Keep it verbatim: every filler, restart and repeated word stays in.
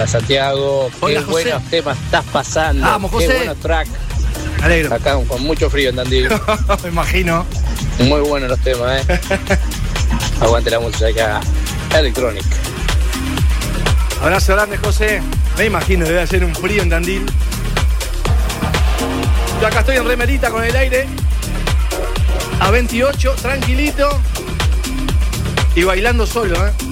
Hola Santiago, Hola, qué José. buenos temas estás pasando. Vamos, José. Qué buenos track. Me alegro. Acá con mucho frío en Tandil. Me imagino. Muy buenos los temas, eh. Aguante la música electrónica. Abrazo grande, José. Me imagino, debe hacer un frío en Tandil. Yo acá estoy en remerita con el aire. A veintiocho, tranquilito. Y bailando solo, ¿eh?